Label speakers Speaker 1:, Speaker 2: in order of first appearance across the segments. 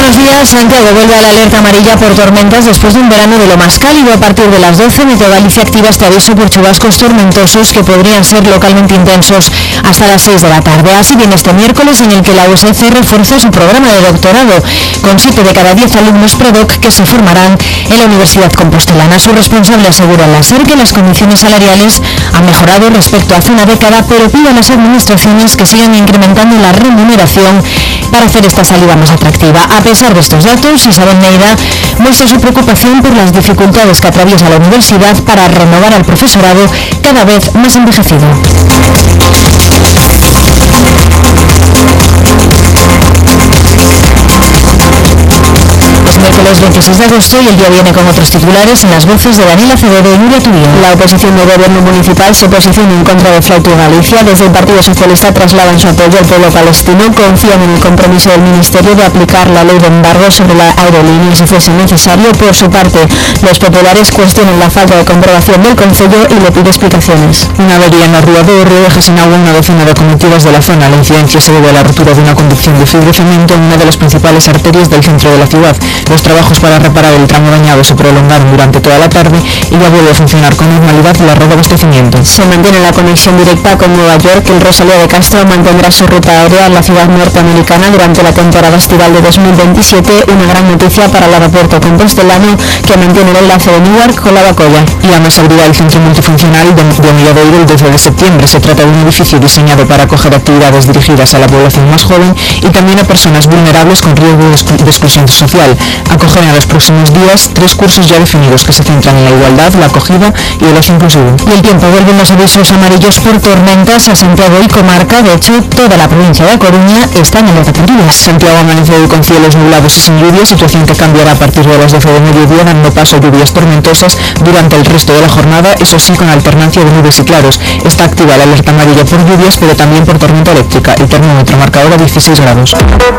Speaker 1: Buenos días. Santiago vuelve a la alerta amarilla por tormentas después de un verano de lo más cálido. A partir de las 12, Meteo Galicia activa este aviso por chubascos tormentosos que podrían ser localmente intensos hasta las 6 de la tarde. Así viene este miércoles, en el que la USC refuerza su programa de doctorado con 7 de cada 10 alumnos predoc que se formarán en la Universidad Compostelana. Su responsable asegura en la SER que las condiciones salariales han mejorado respecto a hace una década, pero pide a las administraciones que sigan incrementando la remuneración para hacer esta salida más atractiva. A pesar de estos datos, Isabel Neira muestra su preocupación por las dificultades que atraviesa la universidad para renovar al profesorado cada vez más envejecido. Miércoles 26 de agosto y el día viene con otros titulares en las voces de Daniel Acevedo y Nuria Tubío.
Speaker 2: La oposición del gobierno municipal se posiciona en contra de Flauto Galicia. Desde el Partido Socialista trasladan su apoyo al pueblo palestino. Confían en el compromiso del Ministerio de aplicar la ley de embargo sobre la aerolínea si fuese necesario. Por su parte, los populares cuestionan la falta de comprobación del Concello y le pide explicaciones.
Speaker 3: Una avería en la Rúa do Río deja sin agua una docena de comitivas de la zona. La incidencia se debe a la rotura de una conducción de fibra y cemento en una de las principales arterias del centro de la ciudad. Los trabajos para reparar el tramo dañado se prolongaron durante toda la tarde y ya vuelve a funcionar con normalidad la red de abastecimiento.
Speaker 2: Se mantiene la conexión directa con Nueva York. El Rosalía de Castro mantendrá su ruta aérea en la ciudad norteamericana durante la temporada estival de 2027. Una gran noticia para el aeropuerto compostelano, que mantiene el enlace de Newark con la Bacolla.
Speaker 3: Y además abrirá el centro multifuncional de Omilladoiro el 12 de septiembre. Se trata de un edificio diseñado para acoger actividades dirigidas a la población más joven y también a personas vulnerables con riesgo de exclusión social. Acogen a los próximos días 3 cursos ya definidos que se centran en la igualdad, la acogida y el ocio inclusivo.
Speaker 1: Y el tiempo, vuelven los avisos amarillos por tormentas a Santiago y comarca. De hecho, toda la provincia de A Coruña está en alerta por lluvias.
Speaker 3: Santiago amanece hoy con cielos nublados y sin lluvia, situación que cambiará a partir de las 12 de mediodía, dando paso a lluvias tormentosas durante el resto de la jornada, eso sí, con alternancia de nubes y claros. Está activa la alerta amarilla por lluvias, pero también por tormenta eléctrica. El termómetro marca ahora 16 grados.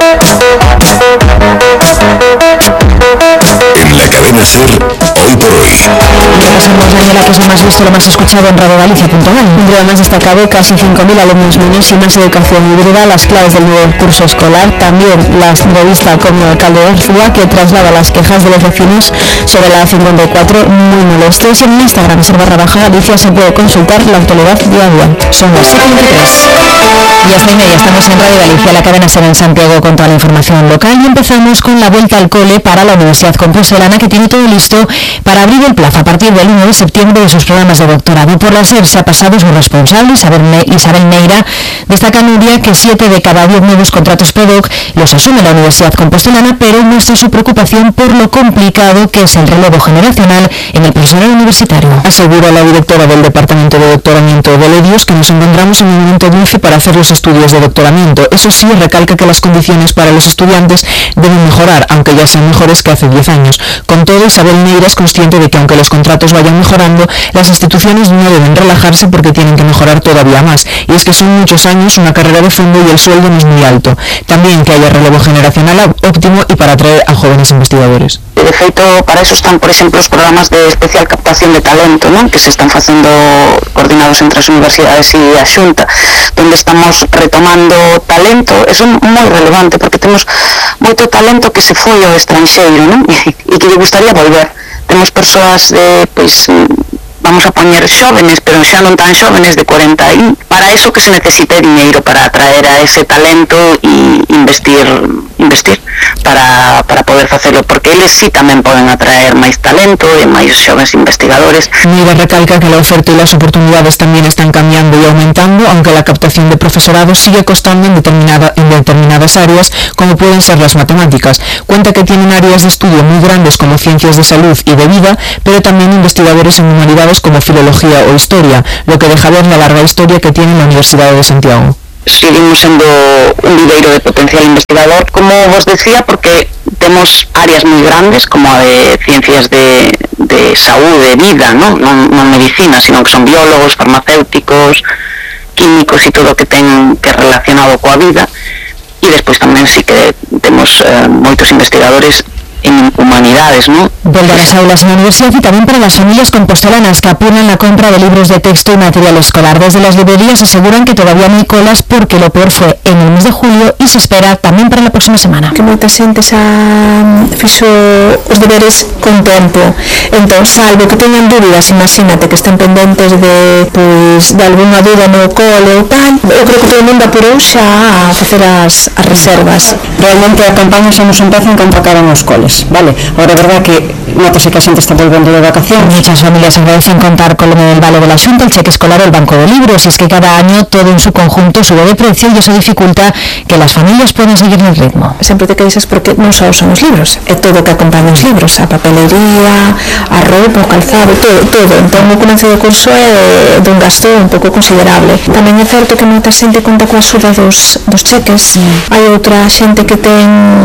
Speaker 4: En la cadena SER, hoy por hoy.
Speaker 1: Repasamos, Daniela, que es lo más visto, lo más escuchado en radiogalicia.gal.
Speaker 2: Entre lo más destacado, casi 5.000 alumnos menos y más educación híbrida, las claves del nuevo curso escolar. También la entrevista con el alcalde de Arzúa, que traslada las quejas de los vecinos sobre la A54 muy molestos. En Instagram, /Galicia, se puede consultar la actualidad día a día.
Speaker 1: Son las 7:23. Y hasta y media estamos en Radio Galicia, la cadena SER en Santiago, con toda la información local, y empezamos con la vuelta al cole para la Universidad Compostelana, que tiene todo listo para abrir el plazo a partir del 1 de septiembre de sus programas de doctorado. Por la SER se ha pasado su responsable, Isabel Neira. Destaca Nuria que 7 de cada 10 nuevos contratos PEDOC los asume la Universidad Compostelana, pero muestra su preocupación por lo complicado que es el relevo generacional en el profesorado universitario.
Speaker 3: Asegura la directora del Departamento de Doctoramiento de Ledios que nos encontramos en un momento dulce para hacer los estudios de doctoramiento. Eso sí, recalca que las condiciones para los estudiantes deben mejorar, aunque ya sean mejores que hace 10 años. Con todo, Isabel Neira es consciente de que aunque los contratos vayan mejorando, las instituciones no deben relajarse porque tienen que mejorar todavía más. Y es que son muchos años, una carrera de fondo y el sueldo no es muy alto. También que haya relevo generacional óptimo y para atraer a jóvenes investigadores.
Speaker 5: De feito, para eso están, por exemplo, os programas de especial captación de talento, non? Que se están facendo coordinados entre as universidades e a Xunta, donde estamos retomando talento. Eso é moi relevante porque temos moito talento que se foi ao estranxeiro, non? E que lle gustaría volver. Temos persoas de, pois, vamos a poñer xóvenes, pero xa non tan xóvenes, de 40 anos. Para eso que se necesita dinheiro para atraer a ese talento e investir para poder facelo, porque eles sí tamén poden atraer máis talento e máis xóvenes investigadores.
Speaker 3: Neira recalca que la oferta y las oportunidades también están cambiando y aumentando, aunque la captación de profesorado sigue costando en determinadas áreas, como pueden ser las matemáticas. Cuenta que tienen áreas de estudio muy grandes como ciencias de salud y de vida, pero también investigadores en humanidades como filología o historia, lo que deja ver la larga historia que tiene la Universidad de Santiago.
Speaker 5: Seguimos sendo un viveiro de potencial investigador, como vos decía, porque temos áreas moi grandes como a de ciencias de saúde, de vida, non medicina, sino que son biólogos, farmacéuticos, químicos e todo o que ten que relacionado coa vida. E despois tamén sí que temos moitos investigadores en humanidades, ¿no?
Speaker 1: Vuelve a las aulas en la universidad y también para las familias compostelanas que apuran la compra de libros de texto y material escolar. Desde las librerías aseguran que todavía no hay colas porque lo peor fue en el mes de julio y se espera también para la próxima semana.
Speaker 2: Que moita xente xa fixo os deberes con tempo, entón salvo que teñan dúbidas, imagínate que estén pendentes de alguna dúda no cole ou tal, eu creo que todo o mundo apurou xa a facer as reservas.
Speaker 3: Realmente a campaña xa nos empeza en canto acaban os coles, vale? Ahora é verdad que notase que a xente está volvendo de vacacións.
Speaker 1: Muchas familias agradecen contar con el vale de la Xunta, el cheque escolar o el banco de libros, y es que cada año todo en su conjunto sube de precio y eso dificulta que las familias puedan seguir el ritmo.
Speaker 2: Sempre te queixas porque non só son os libros, é todo o que acompaña os libros, a papelería, a roupa, o calzado, todo. Entón o comezo do curso é dun gasto un pouco considerable. Tamén é certo que moita xente conta coa axuda dos cheques. Hai outra xente que ten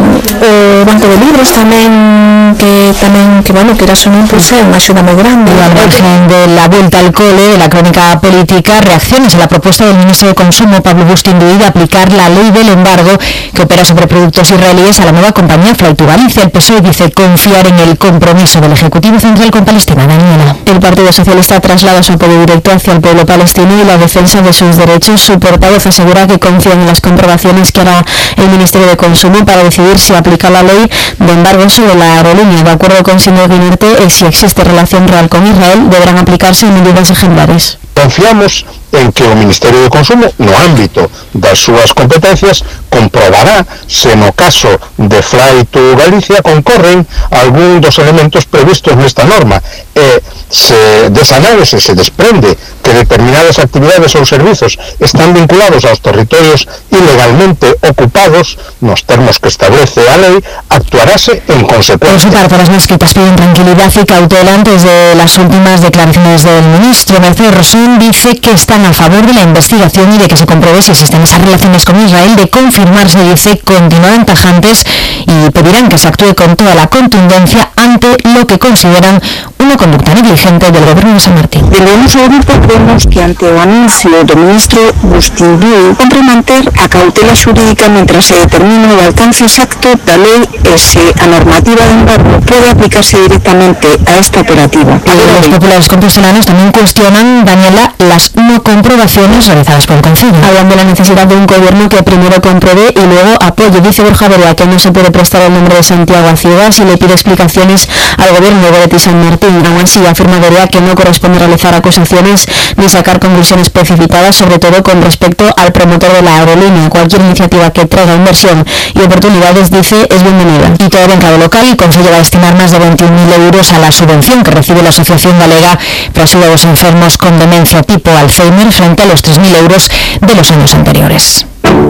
Speaker 2: o banco de libros tamén que bueno, que era son un impulso, unha axuda moi grande.
Speaker 1: Y al margen de la vuelta al cole, de la crónica política, reacciones a la propuesta del ministro de Consumo, Pablo Bustinduy, de aplicar la ley del embargo que opera sobre productos israelíes a la nueva compañía Flight to Galicia. El PSOE dice confiar en el compromiso del Ejecutivo Central con Palestina. Daniela.
Speaker 2: El Partido Socialista traslada su apoyo directo hacia el pueblo palestino y la defensa de sus derechos. Su portavoz asegura que confía en las comprobaciones que hará el Ministerio de Consumo para decidir si aplica la ley de embargo sobre la aerolínea. De acuerdo con Sino Guinerte, si existe relación real con Israel, deberán aplicarse medidas ejemplares.
Speaker 6: Confiamos en que o Ministerio de Consumo, no ámbito das súas competencias, comprobará se no caso de Flight to Galicia concorren algún dos elementos previstos nesta norma e se desa análise se desprende que determinadas actividades ou servizos están vinculados aos territorios ilegalmente ocupados nos termos que establece a lei, actuarase en consecuencia.
Speaker 1: Por su parte, las mezquitas piden tranquilidad y cautela antes de las últimas declaraciones del ministro. Mercedes Rosún dice que están a favor de la investigación y de que se compruebe si existen esas relaciones con Israel. De confirmarse, dice, continuarán tajantes y pedirán que se actúe con toda la contundencia ante lo que consideran una conducta negligente del gobierno de San Martín.
Speaker 5: Dende o noso grupo vemos que ante o anuncio do ministro Bustinduy compre manter a cautela xurídica mentras se determina o alcance exacto da lei e se a normativa de embargo pode aplicarse directamente a esta operativa.
Speaker 1: Los populares compostelanos también cuestionan, Daniela, las no comprobaciones realizadas por el Concello.
Speaker 2: Hablan de la necesidad de un gobierno que primero compruebe y luego apoye. Dice Borja Berea que no se puede prestar el nombre de Santiago a ciegas y le pide explicaciones al gobierno de Goretti San Martín. Aún así, afirma Berea que no corresponde realizar acusaciones ni sacar conclusiones precipitadas, sobre todo con respecto al promotor de la aerolínea. Cualquier iniciativa que traiga inversión y oportunidades, dice, es bienvenida.
Speaker 1: Y todavía en clave local, el Concello va a destinar más de 21.000 euros a la subvención que recibe la Asociación Galega para ayudar a los enfermos con demencia tipo Alzheimer frente a los 3.000 euros de los años anteriores.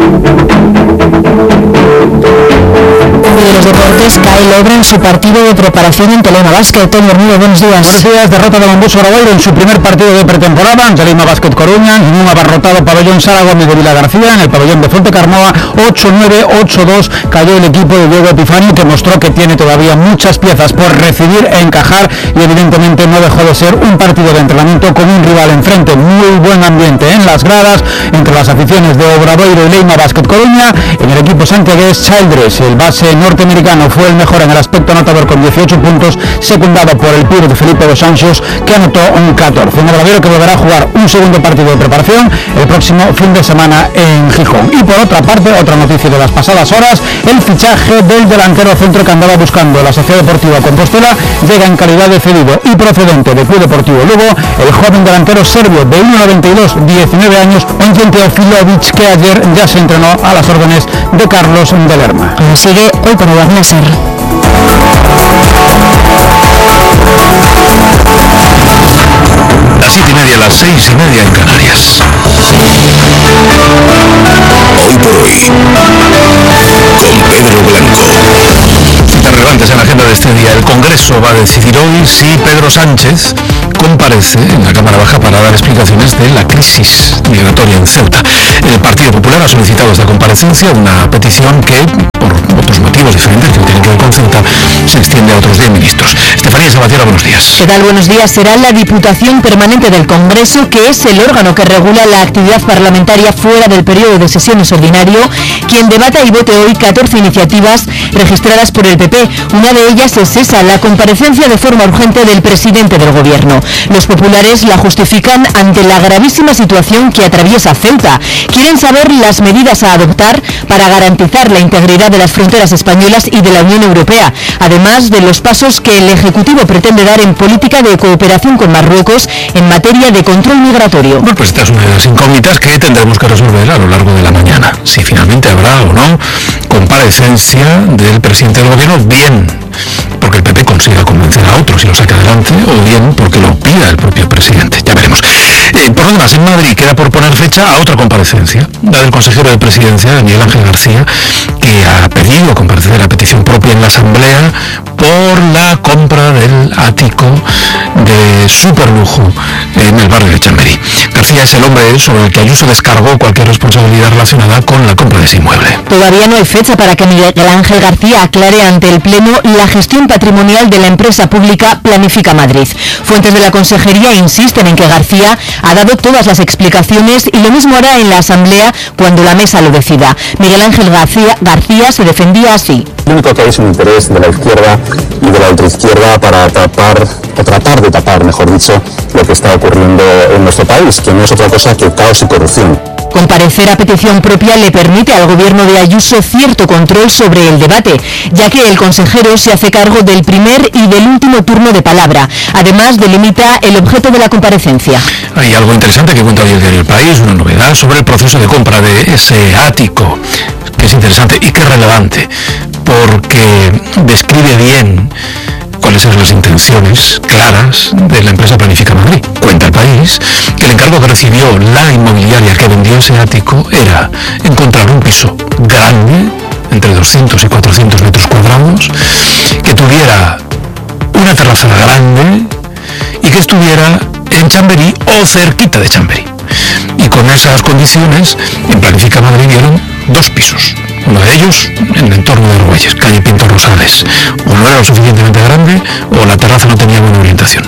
Speaker 1: De los deportes, cae Obra en su partido de preparación ante Lima Basket. Tony Hormido, buenos días.
Speaker 7: Buenos días. Derrota de Mombús Obradoiro en su primer partido de pretemporada ante Lima Basket Coruña en un abarrotado pabellón Sara Gómez de Vila García. En el pabellón de Fuentecarmoa, 8-9, 8-2 cayó el equipo de Diego Epifanio, que mostró que tiene todavía muchas piezas por recibir e encajar, y evidentemente no dejó de ser un partido de entrenamiento con un rival enfrente. Muy buen ambiente en las gradas entre las aficiones de Obradoiro y Lima Basket Coruña. En el equipo santiagués, Childress, el base norteamericano, fue el mejor en el aspecto anotador con 18 puntos, secundado por el pívot Felipe Dos Santos, que anotó un 14. Un Obradoiro que volverá a jugar un segundo partido de preparación el próximo fin de semana en Gijón. Y por otra parte, otra noticia de las pasadas horas, el fichaje del delantero centro que andaba buscando la Sociedad Deportiva Compostela llega en calidad de cedido y procedente del Club Deportivo Lugo, el joven delantero serbio de 1,92, 19 años, Onjen Teofilovic, que ayer ya se entrenó a las órdenes de Carlos de Lerma.
Speaker 1: Sigue hoy con el Nasser.
Speaker 4: Las 7:30, las 6:30 en Canarias. Hoy por hoy, con Pedro Blanco. Citas relevantes en la agenda de este día. El Congreso va a decidir hoy si Pedro Sánchez comparece en la Cámara Baja para dar explicaciones de la crisis migratoria en Ceuta. El Partido Popular ha solicitado esta comparecencia, una petición que por otros motivos diferentes que no tienen que ver con Ceuta, se extiende a otros 10 ministros. Estefanía Sabatiera, buenos días.
Speaker 1: ¿Qué tal? Buenos días. Será la Diputación Permanente del Congreso, que es el órgano que regula la actividad parlamentaria fuera del periodo de sesiones ordinario, quien debata y vote hoy 14 iniciativas registradas por el PP. Una de ellas es esa, la comparecencia de forma urgente del presidente del Gobierno. Los populares la justifican ante la gravísima situación que atraviesa Ceuta. Quieren saber las medidas a adoptar para garantizar la integridad de las fronteras españolas y de la Unión Europea, además de los pasos que el Ejecutivo pretende dar en política de cooperación con Marruecos en materia de control migratorio.
Speaker 4: Bueno, pues esta es una de las incógnitas que tendremos que resolver a lo largo de la mañana. Si finalmente habrá o no comparecencia del presidente del Gobierno, bien porque el PP consiga convencer a otros y lo saque adelante, o bien porque lo pida el propio presidente. Ya veremos. Por lo demás, en Madrid queda por poner fecha a otra comparecencia, la del consejero de Presidencia, Miguel Ángel García, que ha pedido comparecer a petición propia en la Asamblea por la compra del ático de superlujo en el barrio de Chamberí. García es el hombre sobre el que Ayuso descargó cualquier responsabilidad relacionada con la compra de ese inmueble.
Speaker 1: Todavía no hay fecha para que Miguel Ángel García aclare ante el Pleno la gestión patrimonial de la empresa pública Planifica Madrid. Fuentes de la Consejería insisten en que García ha dado todas las explicaciones y lo mismo hará en la Asamblea cuando la mesa lo decida. Miguel Ángel García se defendía así.
Speaker 8: Lo único que hay es un interés de la izquierda y de la ultraizquierda para tapar, o tratar de tapar, mejor dicho, lo que está ocurriendo en nuestro país, que no es otra cosa que caos y corrupción.
Speaker 1: Comparecer a petición propia le permite al gobierno de Ayuso cierto control sobre el debate, ya que el consejero se hace cargo del primer y del último turno de palabra. Además, delimita el objeto de la comparecencia.
Speaker 4: Hay algo interesante que cuenta hoy el diario El País, una novedad sobre el proceso de compra de ese ático, que es interesante y que es relevante, porque describe bien cuáles eran las intenciones claras de la empresa Planifica Madrid. Cuenta El País que el encargo que recibió la inmobiliaria que vendió ese ático era encontrar un piso grande, entre 200 y 400 metros cuadrados, que tuviera una terraza grande y que estuviera en Chamberí o cerquita de Chamberí. Y con esas condiciones, en Planifica Madrid vieron 2 pisos. Uno de ellos en el entorno de Argüelles, calle Pinto Rosales. O no era lo suficientemente grande o la terraza no tenía buena orientación.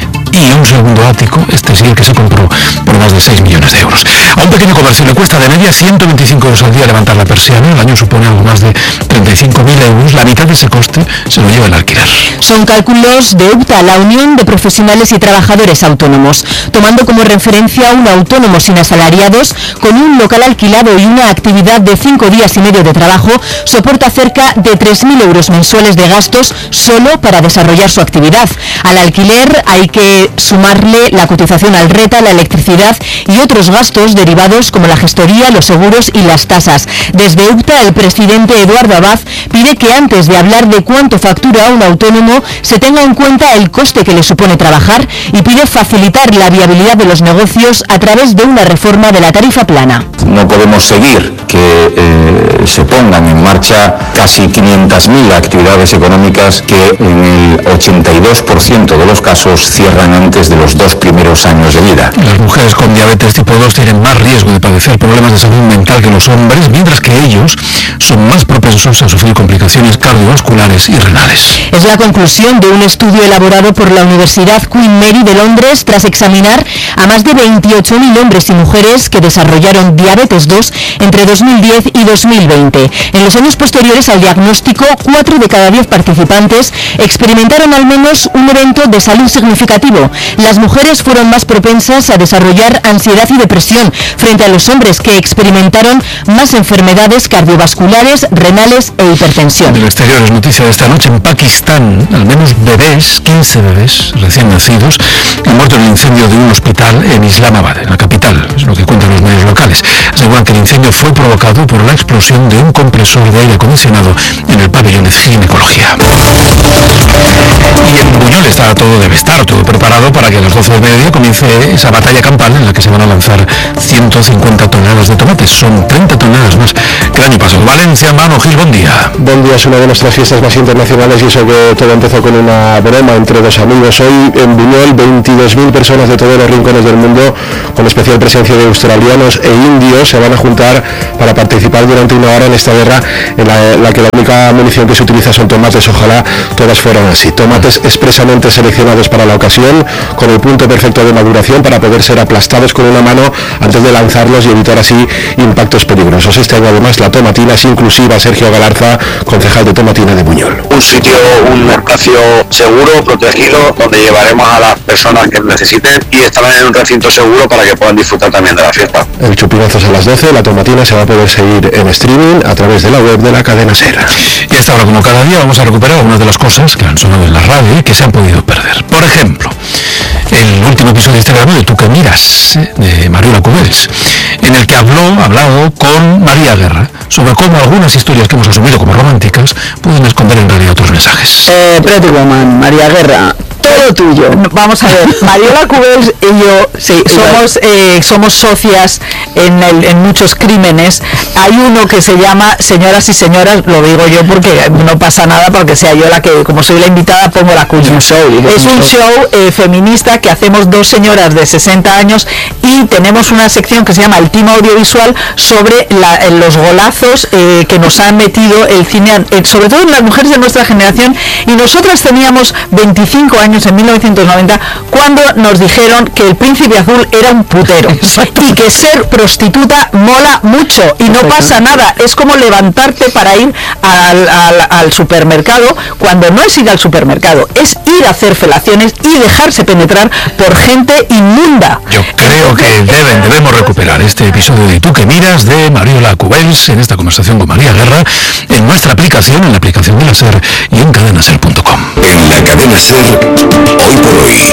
Speaker 4: Y un segundo ático, este sí el que se compró por más de 6 millones de euros. A un pequeño comercio le cuesta de media 125 euros al día levantar la persiana. El año supone algo más de 35.000 euros. La mitad de ese coste se lo lleva el alquiler.
Speaker 1: Son cálculos de UPTA, la Unión de Profesionales y Trabajadores Autónomos, tomando como referencia a un autónomo sin asalariados con un local alquilado y una actividad de 5 días y medio de trabajo, soporta cerca de 3.000 euros mensuales de gastos solo para desarrollar su actividad. Al alquiler hay que sumarle la cotización al RETA, la electricidad y otros gastos derivados como la gestoría, los seguros y las tasas. Desde UPTA, el presidente Eduardo Abad pide que antes de hablar de cuánto factura un autónomo se tenga en cuenta el coste que le supone trabajar y pide facilitar la viabilidad de los negocios a través de una reforma de la tarifa plana.
Speaker 8: No podemos seguir que se pongan en marcha casi 500.000 actividades económicas que en el 82% de los casos cierran antes de los 2 primeros años de vida.
Speaker 4: Las mujeres con diabetes tipo 2 tienen más riesgo de padecer problemas de salud mental que los hombres, mientras que ellos son más propensos a sufrir complicaciones cardiovasculares y renales.
Speaker 1: Es la conclusión de un estudio elaborado por la Universidad Queen Mary de Londres tras examinar a más de 28.000 hombres y mujeres que desarrollaron diabetes 2 entre 2010 y 2020. En los años posteriores al diagnóstico, 4 de cada 10 participantes experimentaron al menos un evento de salud significativo. Las mujeres fueron más propensas a desarrollar ansiedad y depresión frente a los hombres, que experimentaron más enfermedades cardiovasculares, renales e hipertensión.
Speaker 4: En el exterior es noticia de esta noche. En Pakistán, al menos 15 bebés recién nacidos han muerto en el incendio de un hospital en Islamabad, en la capital. Es lo que cuentan los medios locales. Aseguran que el incendio fue provocado por la explosión de un compresor de aire acondicionado en el pabellón de ginecología. Y en Buñol debe estar todo preparado para que a las 12 del mediodía comience esa batalla campal en la que se van a lanzar 150 toneladas de tomates. Son 30 toneladas más que año pasado. Valencia, Mano Gil, buen día.
Speaker 9: Buen día, es una de nuestras fiestas más internacionales y eso que todo empezó con una broma entre dos amigos. Hoy en Buñol 22.000 personas de todos los rincones del mundo, con especial presencia de australianos e indios, se van a juntar para participar durante una hora en esta guerra en la que la única munición que se utiliza son tomates. Ojalá todas fueran así. Tomates expresamente seleccionados para la ocasión, con el punto perfecto de maduración para poder ser aplastados con una mano antes de lanzarlos y evitar así impactos peligrosos. Este año además la tomatina es inclusiva. Sergio Galarza, concejal de Tomatina de Buñol.
Speaker 10: Un sitio, un espacio seguro, protegido, donde llevaremos a las personas que necesiten y estarán en un recinto seguro para que puedan disfrutar también de la fiesta.
Speaker 9: El chupinazo es a las 12, la tomatina se va a poder seguir en streaming a través de la web de la cadena SER.
Speaker 4: Y hasta ahora, como cada día, vamos a recuperar algunas de las cosas que han sonado en la radio y que se han podido perder. Por ejemplo, el último episodio de este verano de Tú que miras, de Mariola Cubels, en el que hablado con María Guerra sobre cómo algunas historias que hemos asumido como románticas pueden esconder en realidad otros mensajes.
Speaker 3: Pretty Woman, María Guerra, todo tuyo.
Speaker 11: Vamos a ver, Mariola Cubels y yo somos socias en muchos crímenes. Hay uno que se llama Señoras y Señoras, lo digo yo porque no pasa nada porque sea yo la que, como soy la invitada, pongo la cuña. Es un show feminista que hacemos dos señoras de 60 años y tenemos una sección que se llama El Team Audiovisual sobre los golazos que nos han metido el cine, sobre todo en las mujeres de nuestra generación, y nosotras teníamos 25 años en 1990 cuando nos dijeron que el Príncipe Azul era un putero. Exacto. Y que ser prostituta mola mucho y no pasa nada, es como levantarte para ir al supermercado, cuando no es ir al supermercado, es ir a hacer felaciones y dejarse penetrar por gente inmunda.
Speaker 4: Yo creo que debemos recuperar este episodio de Tú que miras de Mariola Cubels en esta conversación con María Guerra en nuestra aplicación, en la aplicación de la SER y en cadenaser.com.
Speaker 12: En la cadena SER, hoy por hoy,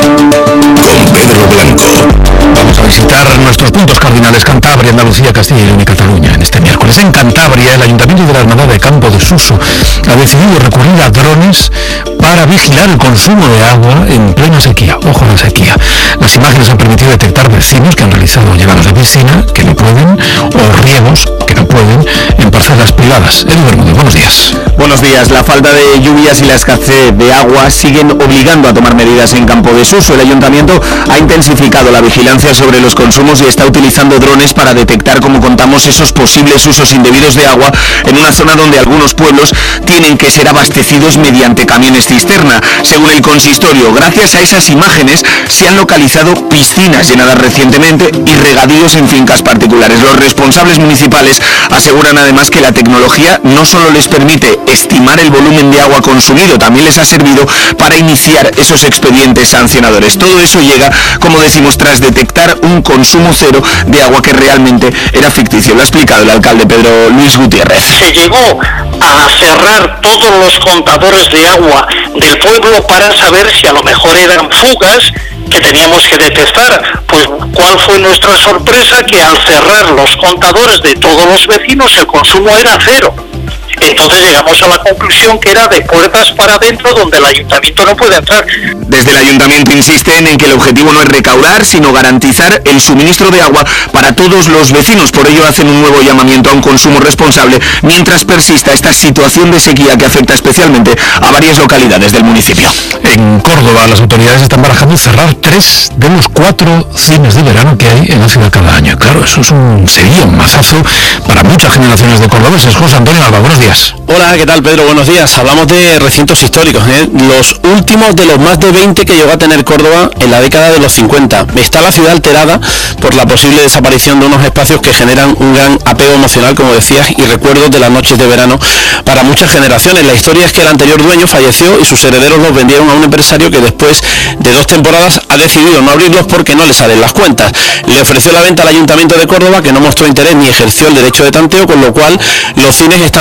Speaker 12: con Pedro Blanco.
Speaker 4: Vamos a visitar nuestros puntos cardinales: Cantabria, Andalucía, Castilla y León y Cataluña. En este miércoles en Cantabria, el Ayuntamiento de la Hermandad de Campo de Suso ha decidido recurrir a drones para vigilar el consumo de agua en plena sequía. Ojo a la sequía. Las imágenes han permitido detectar vecinos que han realizado llegados de piscina que no pueden, o riegos que no pueden, en parcelas privadas. Edu Bermúdez, buenos días.
Speaker 13: Buenos días. La falta de lluvias y la escasez de agua siguen obligando a tomar medidas en Campo de Suso. El Ayuntamiento ha intensificado la vigilancia sobre los consumos y está utilizando drones para detectar, como contamos, esos posibles usos indebidos de agua en una zona donde algunos pueblos tienen que ser abastecidos mediante camiones cisterna. Según el consistorio, gracias a esas imágenes se han localizado piscinas llenadas recientemente y regadíos en fincas particulares. Los responsables municipales aseguran además que la tecnología no solo les permite estimar el volumen de agua consumido, también les ha servido para iniciar esos expedientes sancionadores. Todo eso llega, como decimos, tras detectar un consumo cero de agua que realmente era ficticio. Lo ha explicado el alcalde Pedro Luis Gutiérrez.
Speaker 14: Se llegó a cerrar todos los contadores de agua del pueblo para saber si a lo mejor eran fugas que teníamos que detectar. Pues ¿cuál fue nuestra sorpresa? Que al cerrar los contadores de todos los vecinos el consumo era cero. Entonces llegamos a la conclusión que era de puertas para adentro, donde el ayuntamiento no puede entrar.
Speaker 13: Desde el ayuntamiento insisten en que el objetivo no es recaudar, sino garantizar el suministro de agua para todos los vecinos. Por ello hacen un nuevo llamamiento a un consumo responsable mientras persista esta situación de sequía que afecta especialmente a varias localidades del municipio.
Speaker 4: En Córdoba, las autoridades están barajando cerrar 3 de los 4 cines de verano que hay en la ciudad cada año. Claro, eso sería un mazazo para muchas generaciones de cordobeses. José Antonio Alba, buenos días.
Speaker 15: Hola, ¿qué tal, Pedro? Buenos días. Hablamos de recintos históricos, los últimos de los más de 20 que llegó a tener Córdoba en la década de los 50. Está la ciudad alterada por la posible desaparición de unos espacios que generan un gran apego emocional, como decías, y recuerdos de las noches de verano para muchas generaciones. La historia es que el anterior dueño falleció y sus herederos los vendieron a un empresario que después de 2 temporadas ha decidido no abrirlos porque no le salen las cuentas. Le ofreció la venta al Ayuntamiento de Córdoba, que no mostró interés ni ejerció el derecho de tanteo, con lo cual los cines están cerrados.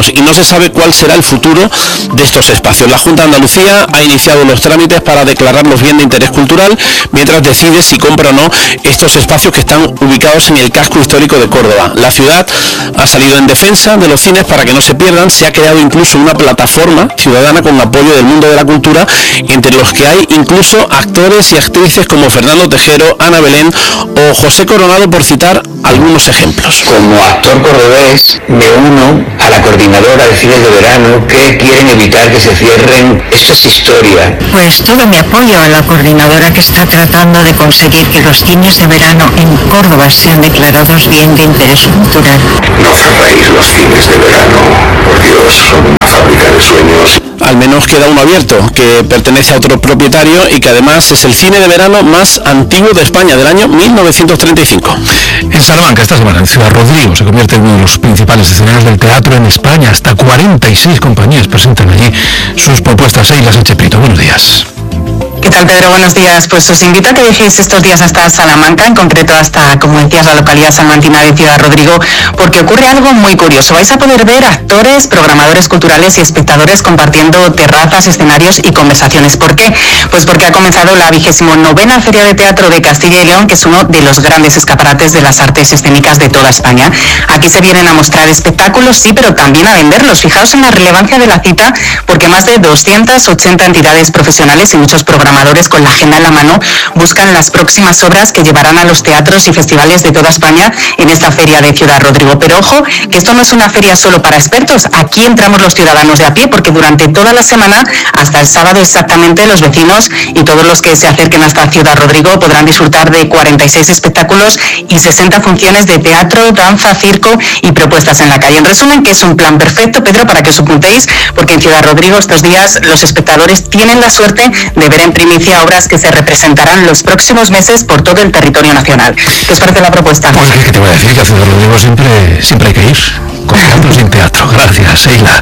Speaker 15: años y no se sabe cuál será el futuro de estos espacios. La Junta de Andalucía ha iniciado los trámites para declararlos bien de interés cultural, mientras decide si compra o no estos espacios que están ubicados en el casco histórico de Córdoba. La ciudad ha salido en defensa de los cines para que no se pierdan. Se ha creado incluso una plataforma ciudadana con apoyo del mundo de la cultura, entre los que hay incluso actores y actrices como Fernando Tejero, Ana Belén o José Coronado, por citar algunos ejemplos.
Speaker 16: Como actor cordobés me uno a la coordinadora de cines de verano que quieren evitar que se cierren. Esto es historia.
Speaker 17: Pues todo mi apoyo a la coordinadora que está tratando de conseguir que los cines de verano en Córdoba sean declarados bien de interés cultural.
Speaker 12: No cerréis los cines de verano, por Dios, son una fábrica de sueños.
Speaker 15: Al menos queda uno abierto, que pertenece a otro propietario y que además es el cine de verano más antiguo de España, del año 1935.
Speaker 4: En Salamanca, esta semana, en Ciudad Rodrigo, se convierte en uno de los principales escenarios del teatro en España. Hasta 46 compañías presentan allí sus propuestas. Eila Sánchez Prieto, buenos días.
Speaker 18: ¿Qué tal, Pedro? Buenos días. Pues os invito a que dejéis estos días hasta Salamanca, en concreto hasta, como decías, la localidad salmantina de Ciudad Rodrigo, porque ocurre algo muy curioso. Vais a poder ver actores, programadores culturales y espectadores compartiendo terrazas, escenarios y conversaciones. ¿Por qué? Pues porque ha comenzado la 29ª Feria de Teatro de Castilla y León, que es uno de los grandes escaparates de las artes escénicas de toda España. Aquí se vienen a mostrar espectáculos, sí, pero también a venderlos. Fijaos en la relevancia de la cita, porque más de 280 entidades profesionales y muchos programadores con la agenda en la mano buscan las próximas obras que llevarán a los teatros y festivales de toda España en esta feria de Ciudad Rodrigo. Pero ojo, que esto no es una feria solo para expertos. Aquí entramos los ciudadanos de a pie, porque durante toda la semana, hasta el sábado exactamente, los vecinos y todos los que se acerquen hasta Ciudad Rodrigo podrán disfrutar de 46 espectáculos y 60 funciones de teatro, danza, circo y propuestas en la calle. En resumen, que es un plan perfecto, Pedro, para que os apuntéis, porque en Ciudad Rodrigo estos días los espectadores tienen la suerte de ver en primicia obras que se representarán los próximos meses por todo el territorio nacional. ¿Qué os parece la propuesta?
Speaker 4: Pues que te voy a decir que a Ciudad Rodrigo siempre hay que ir, con teatro sin teatro. Gracias, Eila.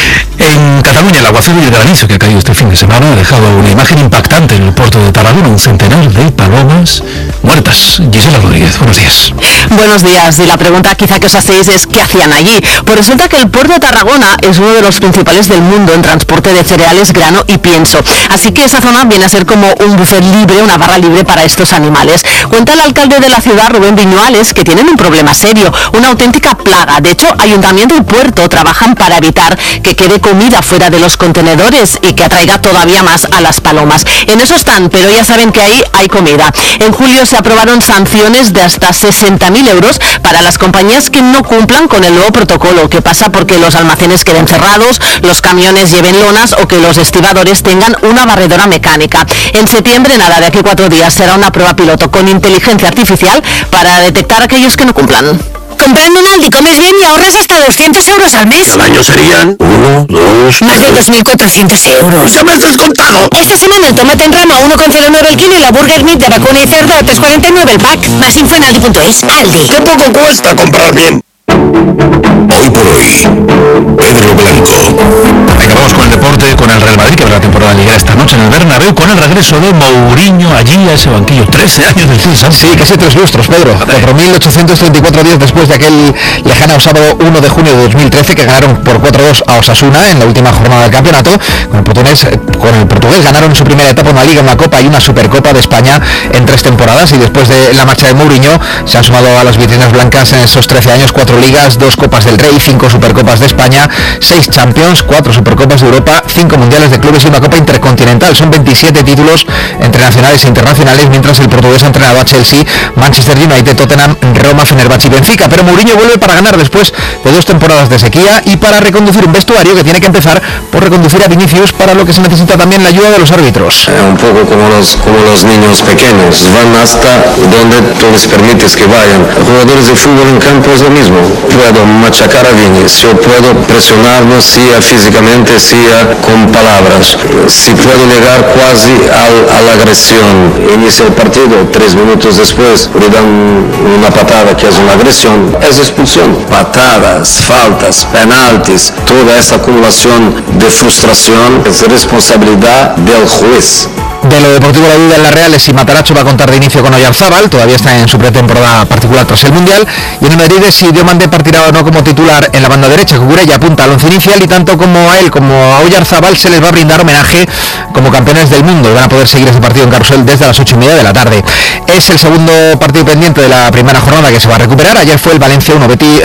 Speaker 4: En Cataluña, el aguacero y el granizo que ha caído este fin de semana ha dejado una imagen impactante en el puerto de Tarragona, un centenar de palomas muertas. Gisela Rodríguez, buenos días.
Speaker 3: Buenos días, y la pregunta quizá que os hacéis es ¿qué hacían allí? Pues resulta que el puerto de Tarragona es uno de los principales del mundo en transporte de cereales, grano y pienso. Así que esa zona viene a ser como un buffet libre, una barra libre para estos animales. Cuenta el alcalde de la ciudad, Rubén Viñuales, que tienen un problema serio, una auténtica plaga. De hecho, ayuntamiento y puerto trabajan para evitar que quede comida fuera de los contenedores y que atraiga todavía más a las palomas. En eso están, pero ya saben que ahí hay comida. En julio se aprobaron sanciones de hasta 60.000 euros para las compañías que no cumplan con el nuevo protocolo, que pasa porque los almacenes queden cerrados, los camiones lleven lonas o que los estibadores tengan una barredora mecánica. En septiembre, nada, de aquí 4 días, será una prueba piloto con inteligencia artificial para detectar a aquellos que no cumplan.
Speaker 1: Comprando en Aldi comes bien y ahorras hasta 200 euros al mes.
Speaker 12: Al año serían 1, 2...
Speaker 1: Más de 2.400 euros.
Speaker 12: ¡Ya me has descontado!
Speaker 1: Esta semana el tomate en rama a 1,09 el kilo y la burger meat de vacuna y cerdo a 3,49 el pack. Más info en Aldi.es. Aldi.
Speaker 12: ¡Qué poco cuesta comprar bien! Hoy por hoy, Pedro Blanco.
Speaker 4: Acabamos con el deporte, con el Real Madrid, que abre la temporada liguera esta noche en el Bernabéu, con el regreso de Mourinho allí a ese banquillo. 13 años del Club Santos.
Speaker 19: Sí, casi 3 lustros, Pedro. 4.834 días después de aquel lejano sábado 1 de junio de 2013 que ganaron por 4-2 a Osasuna en la última jornada del campeonato. Con el portugués ganaron su primera etapa, una Liga, una Copa y una Supercopa de España en 3 temporadas, y después de la marcha de Mourinho se han sumado a las vitrinas blancas en esos 13 años 4 Ligas, 2 Copas del Rey, 5 Supercopas de España, 6 Champions, 4 Supercopas de Europa, 5 Mundiales de Clubes y una Copa Intercontinental. Son 27 títulos entre nacionales e internacionales, mientras el portugués ha entrenado a Chelsea, Manchester United, Tottenham, Roma, Fenerbahce y Benfica. Pero Mourinho vuelve para ganar después de 2 temporadas de sequía y para reconducir un vestuario que tiene que empezar por reconducir a Vinicius, para lo que se necesita también la ayuda de los árbitros.
Speaker 8: Un poco como los niños pequeños, van hasta donde tú les permites que vayan. Los jugadores de fútbol en campo es lo mismo. Puedo machacar a Vinicius, yo puedo presionarlo, sea físicamente, sea con palabras. Si puedo llegar
Speaker 20: llegar casi a la agresión. Inicia el partido, 3 minutos después le dan una patada que es una agresión, es expulsión. Patadas, faltas, penaltis, toda esa acumulación de frustración es responsabilidad del juez.
Speaker 19: De lo deportivo, la duda en la Real es si Matarazzo va a contar de inicio con Oyarzábal, todavía está en su pretemporada particular tras el Mundial, y en el Madrid es si Diomande partirá o no como titular en la banda derecha. Cucurella apunta al once inicial y tanto como a él como a Oyarzábal se les va a brindar homenaje como campeones del mundo y van a poder seguir ese partido en Carrusel desde las 8:30 de la tarde. Es el segundo partido pendiente de la primera jornada que se va a recuperar. Ayer fue el Valencia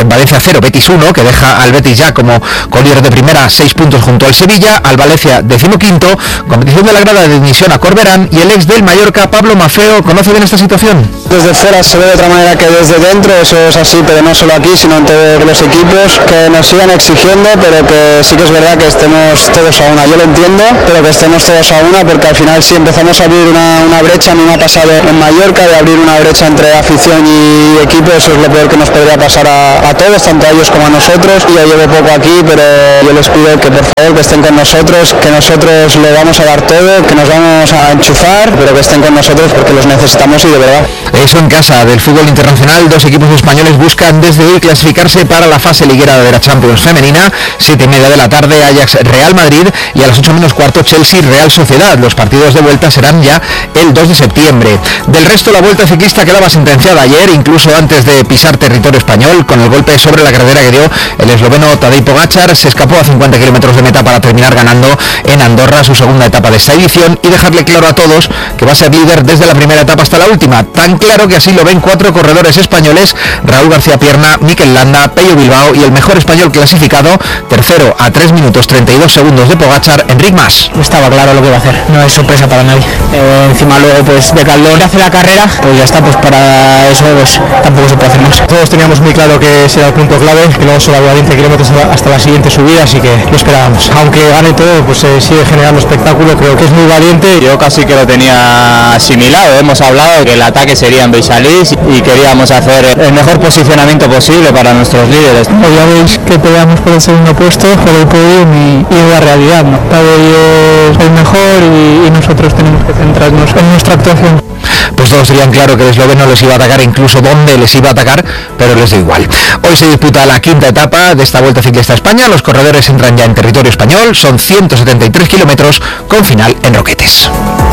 Speaker 19: 0, Betis 1, que deja al Betis ya como colíder de primera, 6 puntos junto al Sevilla, al Valencia 15º, competición de la grada de dimisión a Corberán, y el ex del Mallorca, Pablo Mafeo, ¿conoce bien esta situación?
Speaker 21: Desde fuera se ve de otra manera que desde dentro, eso es así, pero no solo aquí, sino en todos los equipos, que nos sigan exigiendo, pero que sí que es verdad que estemos todos a una. Yo lo entiendo, pero que estemos todos a una, porque al final si empezamos a abrir una brecha, a mí me ha pasado en Mallorca, de abrir una brecha entre afición y equipo, eso es lo peor que nos podría pasar a todos, tanto a ellos como a nosotros. Yo llevo poco aquí, pero yo les pido que por favor que estén con nosotros, que nosotros le vamos a dar todo, que nos vamos a enchufar, pero que estén con nosotros porque los necesitamos y de verdad.
Speaker 19: Eso en casa del fútbol internacional, dos equipos españoles buscan desde hoy clasificarse para la fase liguera de la Champions femenina. 7:30 de la tarde, Ajax Real Madrid, y a las 8:15 Chelsea Real Sociedad. Los partidos de vuelta serán ya el 2 de septiembre. Del resto, la vuelta ciclista quedaba sentenciada ayer, incluso antes de pisar territorio español, con el golpe sobre la carretera que dio el esloveno Tadej Pogačar. Se escapó a 50 kilómetros de meta para terminar ganando en Andorra su segunda etapa de esta edición y dejarle claro a todos que va a ser líder desde la primera etapa hasta la última. Tan claro que así lo ven 4 corredores españoles: Raúl García Pierna, Mikel Landa, Pello Bilbao y el mejor español clasificado, tercero a 3 minutos 32 segundos de Pogačar, Enric Mas.
Speaker 22: Estaba claro lo que iba a hacer, no es sorpresa para nadie. Encima luego pues de Caldón hace la carrera, pues ya está, pues para eso pues tampoco se puede hacer más.
Speaker 21: Todos teníamos muy claro que ese era el punto clave, que luego solo había 20 kilómetros hasta la siguiente subida, así que lo esperábamos. Aunque gane todo, pues sigue generando espectáculo, creo que es muy valiente.
Speaker 23: Yo casi que lo tenía asimilado, hemos hablado que el ataque sería en Beixalís y queríamos hacer el mejor posicionamiento posible para nuestros líderes.
Speaker 21: Pues ya veis que peleamos por el segundo puesto, por el podium y es la realidad, ¿no? Cada día es el mejor y nosotros tenemos que centrarnos en nuestra actuación.
Speaker 19: Pues todos tenían claro que el esloveno les iba a atacar, incluso dónde les iba a atacar, pero les da igual. Hoy se disputa la quinta etapa de esta Vuelta Ciclista a España. Los corredores entran ya en territorio español, son 173 kilómetros con final en Roquetes.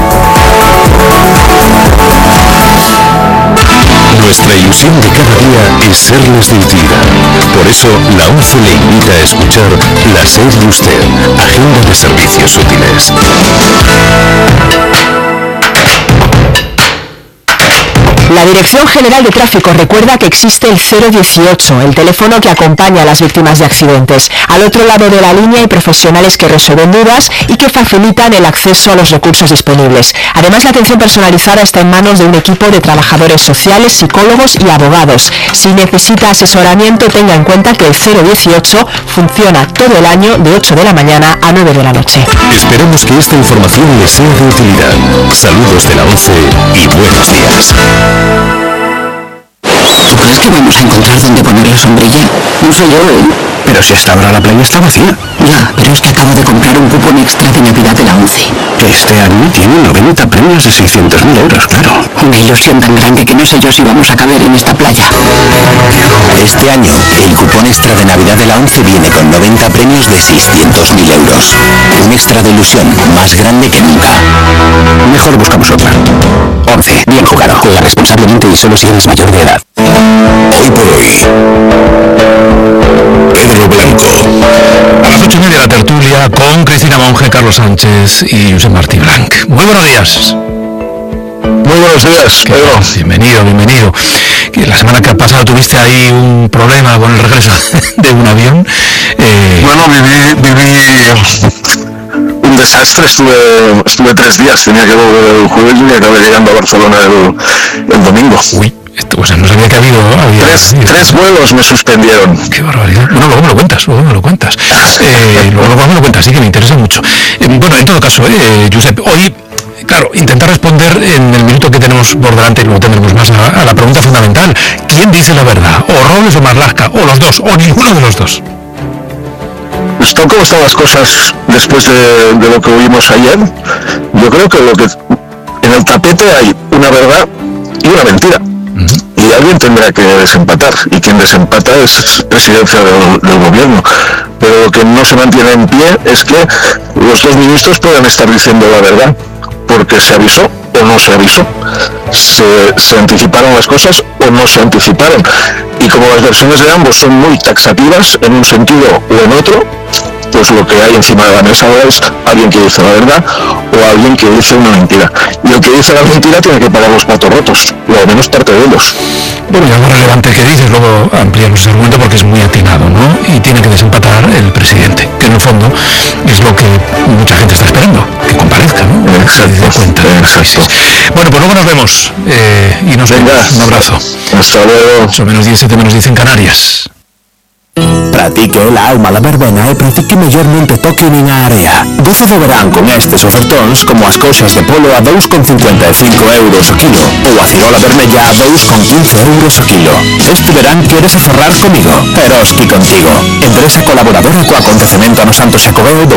Speaker 12: Nuestra ilusión de cada día es serles de utilidad. Por eso, la ONCE le invita a escuchar La SER de Usted, Agenda de Servicios Útiles.
Speaker 1: La Dirección General de Tráfico recuerda que existe el 018, el teléfono que acompaña a las víctimas de accidentes. Al otro lado de la línea hay profesionales que resuelven dudas y que facilitan el acceso a los recursos disponibles. Además, la atención personalizada está en manos de un equipo de trabajadores sociales, psicólogos y abogados. Si necesita asesoramiento, tenga en cuenta que el 018 funciona todo el año de 8 de la mañana a 9 de la noche.
Speaker 12: Esperamos que esta información les sea de utilidad. Saludos de la ONCE y buenos días.
Speaker 24: ¿Tú crees que vamos a encontrar dónde poner la sombrilla? No sé yo, ¿eh?
Speaker 25: Pero si hasta ahora la playa está vacía.
Speaker 24: Ya, pero es que acabo de comprar un cupón extra de Navidad de la ONCE.
Speaker 25: Que este año tiene 90 premios de 600.000 euros, claro.
Speaker 24: Una ilusión tan grande que no sé yo si vamos a caber en esta playa.
Speaker 26: Este año, el cupón extra de Navidad de la ONCE viene con 90 premios de 600.000 euros. Un extra de ilusión más grande que nunca.
Speaker 25: Mejor buscamos otra. ONCE, bien jugado. Juega responsablemente y solo si eres mayor de edad.
Speaker 12: Hoy por hoy, Pedro Blanco.
Speaker 4: A las 8:30 la tertulia con Cristina Monge, Carlos Sánchez y Josep Martí Blanc. Muy buenos días.
Speaker 6: Muy buenos días, Pedro.
Speaker 4: Bienvenido. Que la semana que ha pasado tuviste ahí un problema con el regreso de un avión.
Speaker 6: Bueno, viví un desastre, estuve 3 días, tenía que volver el jueves y acabé llegando a Barcelona el domingo.
Speaker 4: Uy. O sea, no sabía que había
Speaker 6: tres vuelos me suspendieron.
Speaker 4: Qué barbaridad. Bueno, luego me lo cuentas. Luego me lo cuentas, sí que me interesa mucho. Bueno, en todo caso, Josep, hoy, claro, intentar responder en el minuto que tenemos por delante, y luego tendremos más a la pregunta fundamental. ¿Quién dice la verdad? ¿O Robles o Marlaska? ¿O los dos? ¿O ninguno de los dos?
Speaker 6: Pues tal como están las cosas después de lo que oímos ayer, yo
Speaker 2: yo creo que en el tapete hay una verdad y una mentira. Y alguien tendrá que desempatar, y quien desempata es presidencia del gobierno. Pero lo que no se mantiene en pie es que los dos ministros puedan estar diciendo la verdad, porque se avisó o no se avisó, se anticiparon las cosas o no se anticiparon. Y como las versiones de ambos son muy taxativas en un sentido o en otro, pues lo que hay encima de la mesa ahora es alguien que dice la verdad o alguien que dice una mentira. Y el que dice la mentira tiene que pagar los platos rotos, o al menos parte de ellos.
Speaker 4: Bueno, y algo relevante que dices, luego ampliamos ese argumento porque es muy atinado, ¿no? Y tiene que desempatar el presidente, que en el fondo es lo que mucha gente está esperando, que comparezca, ¿no?
Speaker 2: Exacto.
Speaker 4: Bueno, pues luego nos vemos y nos vemos. Un abrazo.
Speaker 2: Hasta luego.
Speaker 4: Son menos 10, 7 menos 10 en Canarias.
Speaker 26: Pratique la alma la verbena e pratique mellormente toque nin a area. Goce do verán con estes ofertóns como as coxas de polo a 2,55 euros o kilo ou a cirola vermella a 2,15 euros o kilo. Este verán queres aforrar comigo, Eroski contigo. Empresa colaboradora co acontecemento no Santo Xacobeo